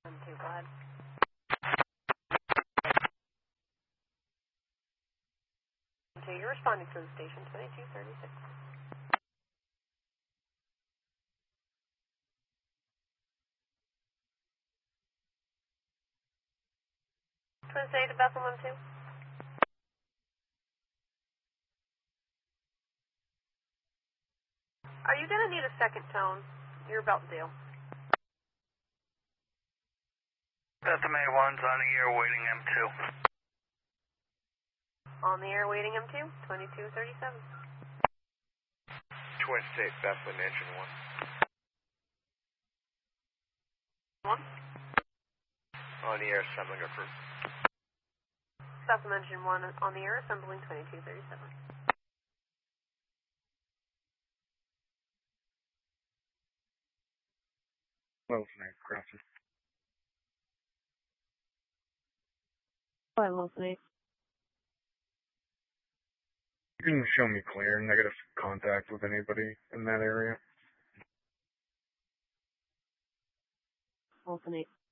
Too glad. Okay, you're responding to the station 2236. Twin City to Bethel 1-2. Are you gonna need a second tone? You're about to do. Bethel May 1's on the air waiting M2. On the air waiting M2, 2237. Twin State, Bethlehem Engine 1. 1. On the air, assembling approved. Bethlehem Engine 1 on the air, assembling 2237. Wilson 8, crosses. Hi, Wilson 8. You can show me clear, negative contact with anybody in that area. Wilson 8.